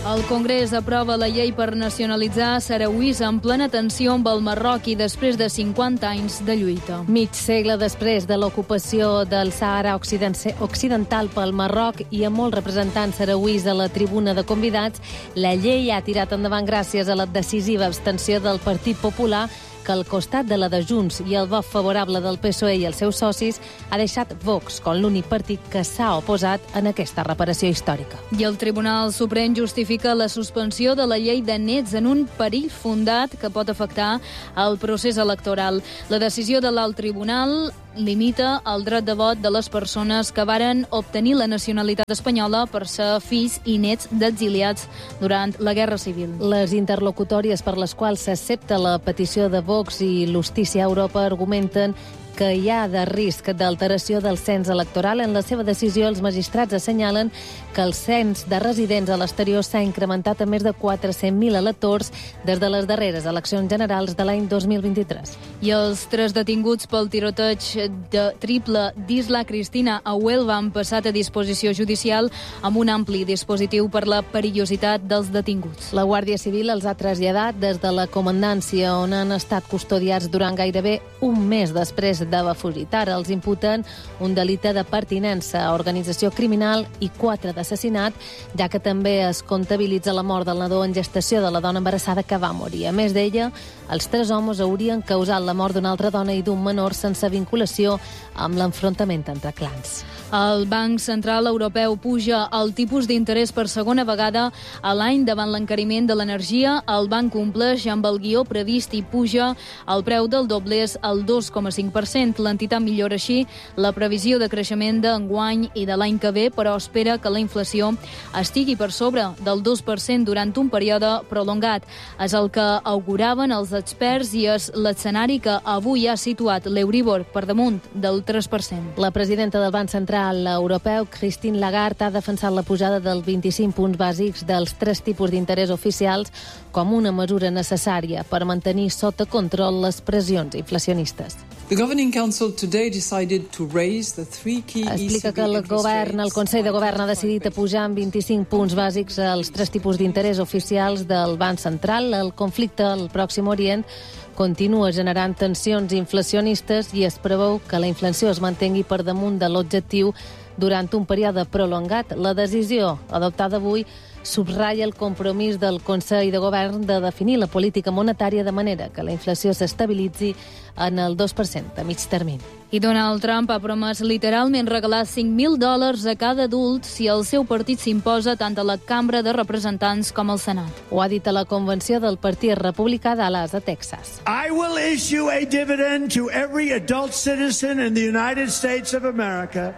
El Congrés aprova la llei per nacionalitzar sarauís en plena tensió amb el Marroc i després de 50 anys de lluita. Mig segle després de l'ocupació del Sàhara Occidental pel Marroc i amb molts representants sarauís a la tribuna de convidats, la llei ha tirat endavant gràcies a la decisiva abstenció del Partit Popular, que al costat de la de Junts i el vot favorable del PSOE i els seus socis ha deixat Vox com l'únic partit que s'ha oposat en aquesta reparació històrica. I el Tribunal Suprem justifica la suspensió de la llei de nets en un perill fundat que pot afectar el procés electoral. La decisió de l'alt tribunal limita el dret de vot de les persones que varen obtenir la nacionalitat espanyola per ser fills i nets d'exiliats durant la Guerra Civil. Les interlocutòries per les quals s'accepta la petició de Vox i l'Hostícia a Europa argumenten que hi ha de risc d'alteració del cens electoral. En la seva decisió, els magistrats assenyalen que el cens de residents a l'exterior s'ha incrementat a més de 400.000 electors des de les darreres eleccions generals de l'any 2023. I els 3 detinguts pel tiroteig de triple d'Isla Cristina a Huelva han passat a disposició judicial amb un ampli dispositiu per la perillositat dels detinguts. La Guàrdia Civil els ha traslladat des de la comandància on han estat custodiats durant gairebé un mes després de bafugit. Ara els imputen un delicte de pertinença a organització criminal i 4 d'assassinat, ja que també es comptabilitza la mort del nadó en gestació de la dona embarassada que va morir. A més d'ella, els 3 homes haurien causat la mort d'una altra dona i d'un menor sense vinculació amb l'enfrontament entre clans. El Banc Central Europeu puja el tipus d'interès per segona vegada a l'any davant l'encariment de l'energia. El banc compleix amb el guió previst i puja el preu del doblers al 2,5%. L'entitat millora així la previsió de creixement d'enguany i de l'any que ve, però espera que la inflació estigui per sobre del 2% durant un període prolongat. És el que auguraven els experts i és l'escenari que avui ha situat l'Euribor per damunt del 3%. La presidenta del Banc Central Europeu, Christine Lagarde, ha defensat la pujada dels 25 punts bàsics dels 3 tipus d'interès oficials com una mesura necessària per mantenir sota control les pressions inflacionistes. The Governing Council today decided to raise the 3 key Explica que el Consell de Govern ha decidit pujar en 25 punts bàsics els 3 tipus d'interès oficials del Banc Central. El conflicte al Pròxim Orient continua generant tensions inflacionistes i es preveu que la inflació es mantengui per damunt de l'objectiu durant un període prolongat. La decisió adoptada avui subratlla el compromís del Consell de Govern de definir la política monetària de manera que la inflació s'estabilitzi en el 2% a mig termini. I Donald Trump ha promès literalment regalar $5.000 a cada adult si el seu partit s'imposa tant a la Cambra de Representants com al Senat. Ho ha dit a la convenció del Partit Republicà Dallas, a Texas. I will issue a dividend to every adult citizen in the United States of America.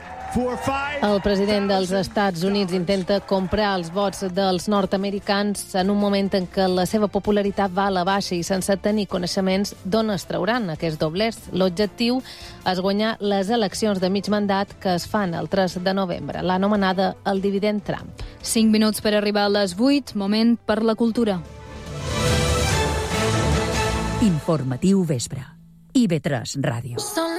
El president dels Estats Units intenta comprar els vots dels nord-americans en un moment en què la seva popularitat va a la baixa i sense tenir coneixements d'on es trauran aquests doblers. L'objectiu és guanyar les eleccions de mig mandat que es fan el 3 de novembre, l'anomenada el dividend Trump. 5 minuts per arribar a les 8, moment per la cultura. Informatiu vespre. IB3 Ràdio.